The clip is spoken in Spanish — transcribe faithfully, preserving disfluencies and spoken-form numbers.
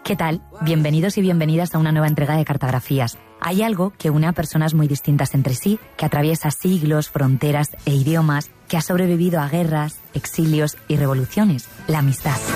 ¿Qué tal? Bienvenidos y bienvenidas a una nueva entrega de Cartografías. Hay algo que une a personas muy distintas entre sí, que atraviesa siglos, fronteras e idiomas, que ha sobrevivido a guerras, exilios y revoluciones: la amistad.